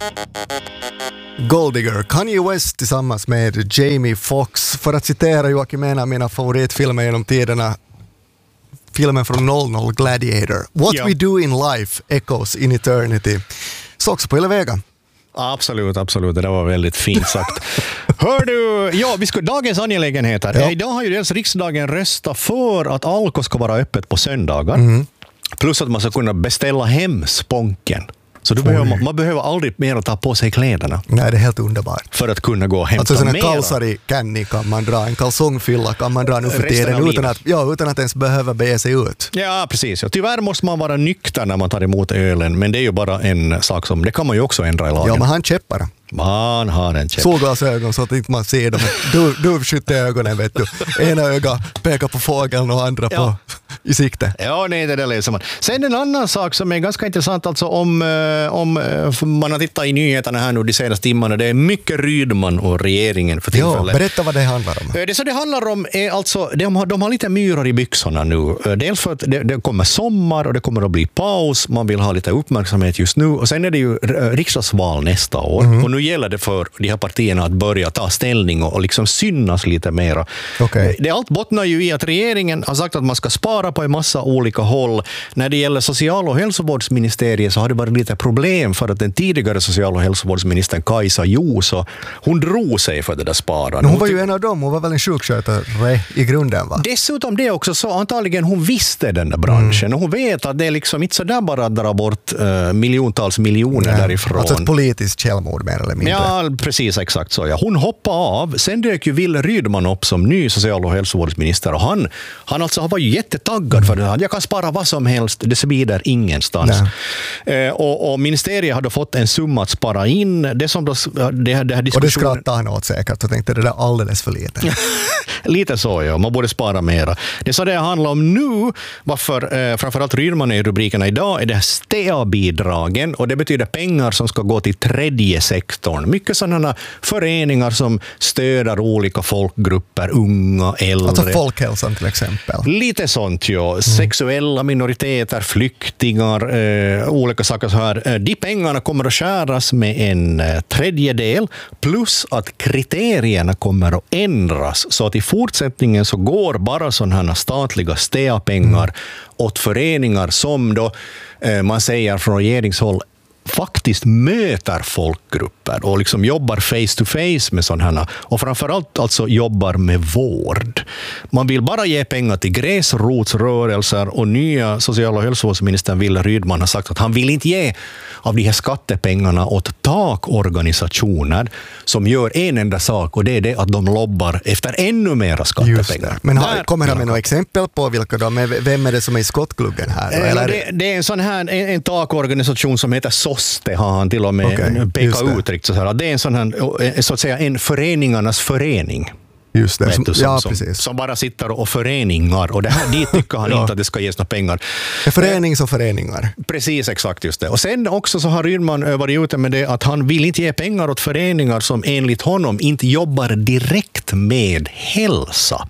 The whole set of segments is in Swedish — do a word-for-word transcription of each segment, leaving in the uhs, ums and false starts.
Gold Digger, Kanye West tillsammans med Jamie Foxx. För att citera Joakim, en av mina favoritfilmer genom tiderna, filmen från noll noll, Gladiator. What ja. we do in life echoes in eternity. Så också på hela vägen. Absolut, absolut. Det var väldigt fint sagt. Hör du, ja, vi ska dagens angelägenheter. Ja. Idag har ju dels riksdagen röstat för att Alko ska vara öppet på söndagar. Mm. Plus att man ska kunna beställa hem sponken. Så du behöver, man, man behöver aldrig mer att ta på sig kläderna. Nej, det är helt underbart. För att kunna gå och hämta alltså, mera. Alltså en kalsari canny kan man dra, en kalsongfylla kan man dra nu för tiden utan att, ja, utan att ens behöva bege sig ut. Ja, precis. Ja, tyvärr måste man vara nykter när man tar emot ölen, men det är ju bara en sak som, det kan man ju också ändra i lagen. Ja, men han käppar. Man har en käpp. Solglasögon så att inte man ser dem. Du, du skjuter ögonen, vet du. Ena öga pekar på fågeln och andra ja. på i sikte. Ja, nej, det där läser man. Sen en annan sak som är ganska intressant, alltså om, om man har tittat i nyheterna här nu de senaste timmarna, det är mycket Rydman och regeringen för tillfället. Ja, berätta vad det handlar om. Det som det handlar om är alltså, de har, de har lite myror i byxorna nu. Dels för att det, det kommer sommar och det kommer att bli paus, man vill ha lite uppmärksamhet just nu, och sen är det ju riksdagsval nästa år. Mm. Och nu gäller det för de här partierna att börja ta ställning och, och liksom synas lite mera. Okay. Det allt bottnar ju i att regeringen har sagt att man ska spara på en massa olika håll. När det gäller social- och hälsovårdsministeriet så har det varit lite problem för att den tidigare social- och hälsovårdsministern Kajsa Juuso, hon drog sig för det där sparandet. Hon var ju en av dem, hon var väl en sjukskötare i grunden, va? Dessutom det också så antagligen hon visste den där branschen mm. och hon vet att det är liksom inte så där bara att dra bort uh, miljontals miljoner ja. därifrån. Alltså ett politiskt självmord mer eller mindre. Ja, precis, exakt så. Ja. Hon hoppade av. Sen dök ju Wille Rydman upp som ny social- och hälsovårdsminister och han, han alltså var ju jättetaggad för det. Jag kan spara vad som helst, det svider ingenstans. Eh, och, och ministeriet hade fått en summa att spara in. Det som då, det, det här diskussionen... Och det skrattade han åt säkert och tänkte det där alldeles för lite. Lite så, ja. Man borde spara mera. Det så det handlar om nu, varför eh, framförallt Rydman är i rubrikerna idag, är det S T A-bidragen, och det betyder pengar som ska gå till tredje sektorn. Mycket sådana föreningar som stöder olika folkgrupper, unga, äldre. Alltså folkhälsan till exempel. Lite sånt, ja. Mm. Sexuella minoriteter, flyktingar, eh, olika saker så här. De pengarna kommer att skäras med en eh, tredjedel, plus att kriterierna kommer att ändras så att i fortsättningen så går bara sådana här statliga S T A-pengar mm. åt föreningar som då eh, man säger från regeringshåll faktiskt möter folkgrupper och liksom jobbar face to face med sådana här, och framförallt alltså jobbar med vård. Man vill bara ge pengar till gräsrotsrörelser, och nya social- och hälsovårdsministern Wille Rydman har sagt att han vill inte ge av de här skattepengarna åt takorganisationer som gör en enda sak, och det är det att de lobbar efter ännu mera skattepengar. Men har, kommer han med några exempel på vilka de är? Vem är det som är i skottgluggen här? Äh, Eller? Det, det är en sån här en, en takorganisation som heter S O S T E, har han till och med okay, pekat uttryckt så här. Det är en sån här, så att säga, en föreningarnas förening. Just det, som, som, ja, som, precis. som bara sitter och föreningar, och det här, dit tycker han ja. inte att det ska ges några pengar. Förening som föreningar. Precis, exakt just det. Och sen också så har Rydman varit ute med det att han vill inte ge pengar åt föreningar som enligt honom inte jobbar direkt med hälsa.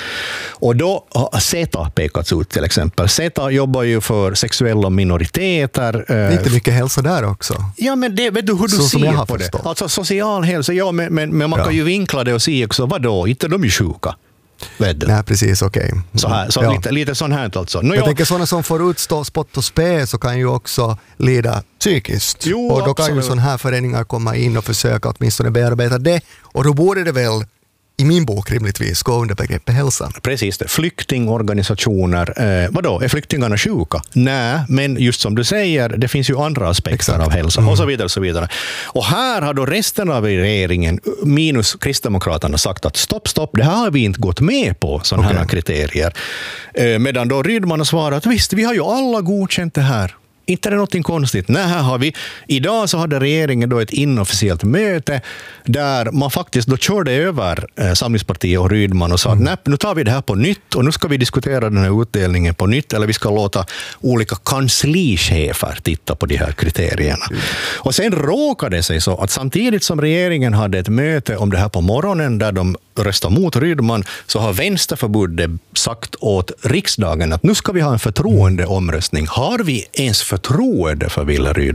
Och då har SETA pekats ut till exempel. SETA jobbar ju för sexuella minoriteter. Det är inte mycket hälsa där också. Ja, men det, vet du hur du så ser på det? Alltså social hälsa, ja, men, men, men man ja. kan ju vinkla det och se också, vadå, inte de är ju sjuka. Nej, precis, okej. Okay. Så, här, så ja. lite, lite sån här alltså. Jag, jag tänker sådana som får utstå spott och spä så kan ju också lida psykiskt. Jo, och då absolut. kan ju sådana här föreningar komma in och försöka åtminstone bearbeta det. Och då borde det väl i min bok rimligtvis gå under begreppet hälsa. Precis det. Flyktingorganisationer. Eh, vadå? Är flyktingarna sjuka? Nej, men just som du säger, det finns ju andra aspekter Exakt. av hälsa. Mm. Och så vidare, så vidare. Och här har då resten av regeringen, minus Kristdemokraterna, sagt att stopp, stopp, det här har vi inte gått med på, sådana okay. här kriterier. Eh, medan då Rydman har svarat, visst, vi har ju alla godkänt det här. Inte är det något konstigt. Nej, här har vi. Idag så hade regeringen då ett inofficiellt möte där man faktiskt då körde över eh, Samlingspartiet och Rydman och sa mm. att nu tar vi det här på nytt och nu ska vi diskutera den här utdelningen på nytt, eller vi ska låta olika kanslichefer titta på de här kriterierna. Mm. Och sen råkade det sig så att samtidigt som regeringen hade ett möte om det här på morgonen där de röstade mot Rydman, så har Vänsterförbundet sagt åt riksdagen att nu ska vi ha en förtroendeomröstning. Har vi ens förtroende för Wille Rydman?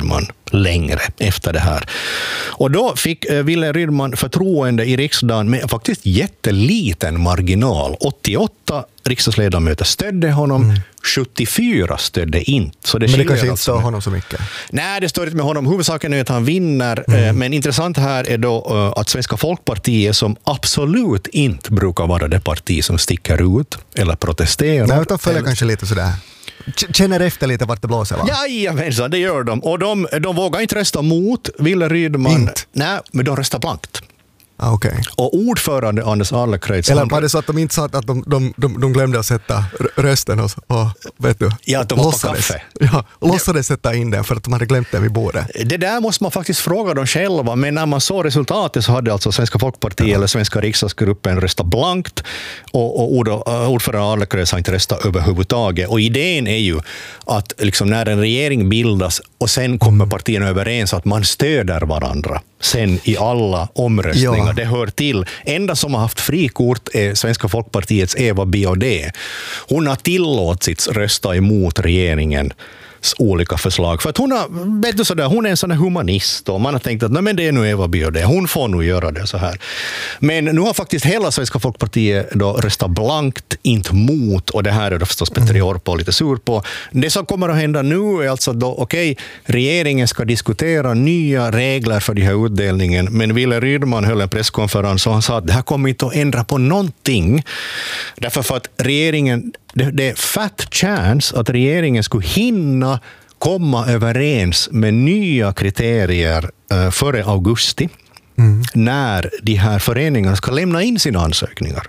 längre efter det här. Och då fick eh, Wille Rydman förtroende i riksdagen med faktiskt jätteliten marginal. åttioåtta riksdagsledamöter stödde honom, mm. sjuttiofyra stödde inte. Så det men det kanske inte alltså stör honom så mycket. Nej, det står inte med honom. Huvudsaken är att han vinner. Mm. Men intressant här är då att Svenska Folkpartiet, som absolut inte brukar vara det parti som sticker ut eller protesterar. Nej, utan följer eller... kanske lite sådär. Känner efter lite vart det blåser, va? Jajamensan, det gör de. Och de, de vågar inte rösta mot Wille Rydman. Inte. Nej, men de röstar blankt. Ah, okay. Och ordförande Anders Adlercreutz... Eller var det så att de inte sa att de, de, de, de glömde att sätta rösten och, och vet du, ja, att de var på kaffe. Ja, och låtsades sätta in den för att de hade glömt den vid bordet. Det där måste man faktiskt fråga dem själva, men när man såg resultatet så hade alltså Svenska Folkpartiet ja. eller Svenska riksdagsgruppen röstat blankt och, och ord, ordförande Adlercreutz har inte röstat överhuvudtaget. Och idén är ju att liksom när en regering bildas och sen kommer partierna överens att man stöder varandra sen i alla omröstningar. Ja. Det hör till. Enda som har haft frikort är Svenska Folkpartiets Eva Biaudet. Hon har tillåtits rösta emot regeringens olika förslag. För att hon, har, vet du sådär, hon är en sån här humanist och man har tänkt att nej, men det är nu Eva Biaudet. Hon får nog göra det så här. Men nu har faktiskt hela Svenska Folkpartiet då röstat blankt, inte mot, och det här är då förstås Petteri Orpo lite sur på. Det som kommer att hända nu är alltså då, okej, okay, regeringen ska diskutera nya regler för den här utdelningen, men Wille Rydman höll en presskonferens och han sa att det här kommer inte att ändra på någonting. Därför för att regeringen, det, det är fat chance att regeringen skulle hinna komma överens med nya kriterier uh, före augusti. Mm. När de här föreningarna ska lämna in sina ansökningar.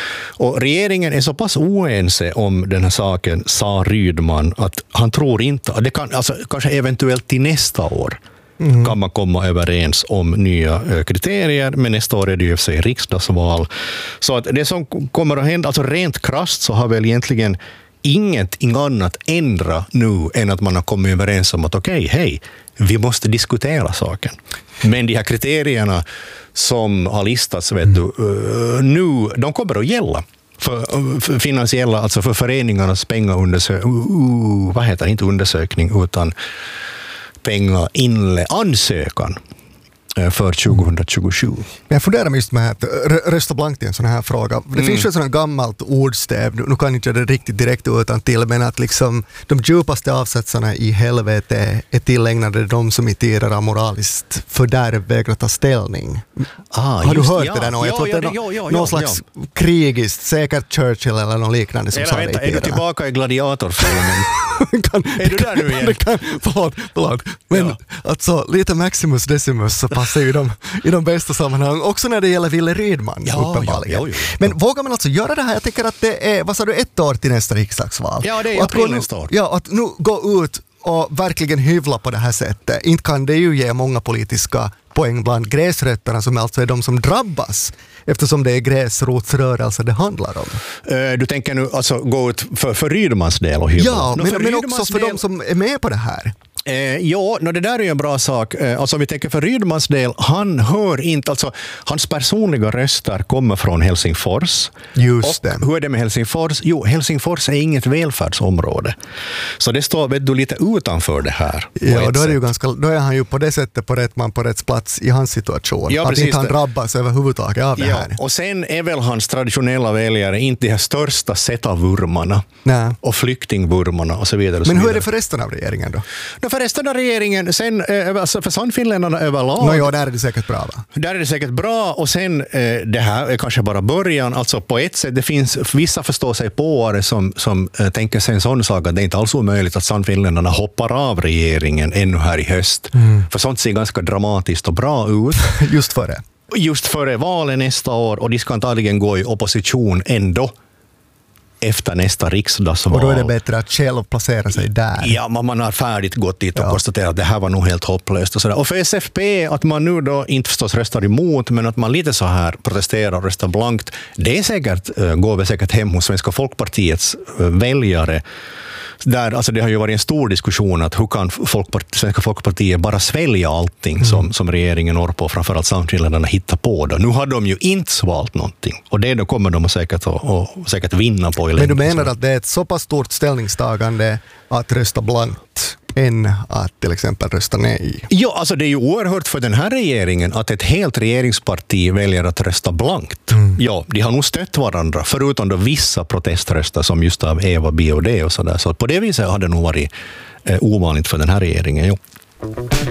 Och regeringen är så pass oense om den här saken, sa Rydman, att han tror inte, det kan, alltså, kanske eventuellt till nästa år mm. kan man komma överens om nya kriterier, men nästa år är det ju för sig riksdagsval. Så att det som kommer att hända, alltså rent krasst så har väl egentligen ingenting annat ändra nu än att man har kommit överens om att okej, okay, hej, vi måste diskutera saken. Men de här kriterierna som har listats, vet du, nu, de kommer att gälla för, för finansiella, alltså för föreningarnas pengaundersökning, uh, vad heter det, inte undersökning utan penga inle ansökan för tjugohundratjugosju. Jag funderar just med att rösta blankt i en sån här fråga. Det mm. finns ju ett sådant gammalt ordstäv, nu kan jag inte göra det riktigt direkt utan till, men att liksom de djupaste avsättsarna i helvete är tillägnade de som i tider av moraliskt fördärv vägrar ta ställning. Ah, har du hört ja. det där? Jag ja, tror ja, att det är ja, ja, någon ja, slags ja. krigiskt, säkert Churchill eller någon liknande som eller, sa vänta, det i tiderna. är du tillbaka i gladiatorfilmen? kan, är du där nu igen? Kan, förlåt, förlåt. Men ja. alltså, lite Maximus Decimus så passar ju de, i de bästa sammanhang, också när det gäller Wille Rydman. Ja, uppenbarligen. Ja, ja, ja. Men vågar man alltså göra det här? Jag tycker att det är, vad sa du, ett år till nästa riksdagsval. Ja, det är april nästa år. Ja, att nu gå ut och verkligen hyvla på det här sättet. Inte kan det ju ge många politiska poäng bland gräsrötterna som alltså är de som drabbas, eftersom det är gräsrotsrörelser det handlar om. Du tänker nu alltså gå ut för, för Rydmans del och hyvla? Ja, men, men också för del... de som är med på det här. Eh, ja, no, det där är ju en bra sak. Eh, alltså, om vi tänker för Rydmans del, han hör inte, alltså hans personliga röster kommer från Helsingfors. Just och det. Hur är det med Helsingfors? Jo, Helsingfors är inget välfärdsområde. Så det står vet du, lite utanför det här. Ja, då är, det ju ganska, då är han ju på det sättet på rätt man på rätt plats i hans situation. Ja, att inte han drabbas överhuvudtaget av det ja, här. Och sen är väl hans traditionella väljare inte de här största sättarvurmarna och flyktingvurmarna och så vidare. Och Men så hur vidare. är det för resten av regeringen då? No, för resten av regeringen, sen, alltså för Sannfinländarna överlag. No, ja, där är det säkert bra, va? Där är det säkert bra, och sen det här är kanske bara början. Alltså på ett sätt, det finns vissa förstår sig på som, som tänker sig en sån sak att det är inte alls omöjligt att Sannfinländarna hoppar av regeringen ännu här i höst. Mm. För sånt ser ganska dramatiskt och bra ut. Just före. Just före valet nästa år, och de ska antagligen gå i opposition ändå efter nästa riksdagsval. Och då är det bättre att själv placera sig där. Ja, man har färdigt gått dit och ja. konstaterat att det här var nog helt hopplöst. Och, sådär. Och för S F P, att man nu då inte förstås röstar emot, men att man lite så här protesterar och röstar blankt, det är säkert, går väl säkert hem hos Svenska Folkpartiets väljare. Där, alltså det har ju varit en stor diskussion att hur kan Folkpart- Svenska Folkpartiet bara svälja allting mm. som, som regeringen Orpo och framförallt Sannfinländarna hittar på. Då. Nu har de ju inte svalt någonting, och det då kommer de säkert att, och säkert vinna på. Men du menar att det är ett så pass stort ställningstagande att rösta blankt än att till exempel rösta nej? Ja, alltså det är ju oerhört för den här regeringen att ett helt regeringsparti väljer att rösta blankt. Mm. Ja, de har nog stött varandra, förutom då vissa proteströster som just av Eva B och D och sådär. Så på det viset har det nog varit eh, ovanligt för den här regeringen, jo.